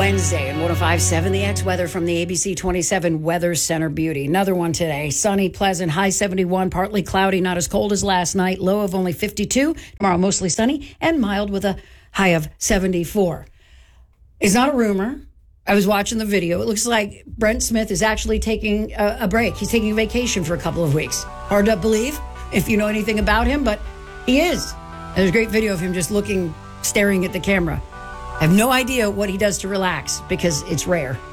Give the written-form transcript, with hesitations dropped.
Wednesday and 105.7 The X weather from the ABC 27 Weather Center Beauty. Another one today. Sunny, pleasant, high 71, partly cloudy, not as cold as last night, low of only 52. Tomorrow, mostly sunny and mild with a high of 74. It's not a rumor. I was watching the video. It looks like Brent Smith is actually taking a break. He's taking a vacation for a couple of weeks. Hard to believe if you know anything about him, but he is. There's a great video of him just staring at the camera. I have no idea what he does to relax because it's rare.